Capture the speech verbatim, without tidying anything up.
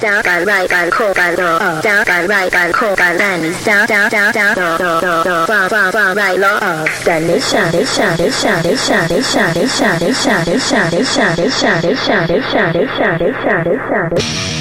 down, got right, got cool, got low, up, down, got right, got cool, got down, down, down, down, down, do, do, do, do, from, from, from, right, low, up, then they shot, they shot, they shot, they shot, they shot, they shot, they shot, they shot, they shot, they shot, they shot, they shot, they shot, they shot, they shot, they shot.